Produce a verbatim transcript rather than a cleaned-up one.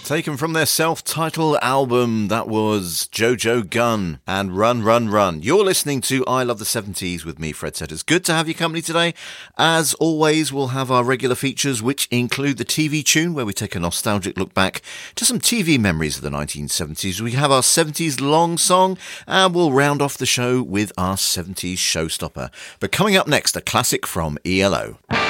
Taken from their self-titled album, that was Jojo Gunn and Run, Run, Run. You're listening to I Love the seventies with me, Fred Setters. Good to have your company today. As always, we'll have our regular features, which include the T V tune, where we take a nostalgic look back to some T V memories of the nineteen seventies. We have our seventies long song, and we'll round off the show with our seventies showstopper. But coming up next, a classic from E L O.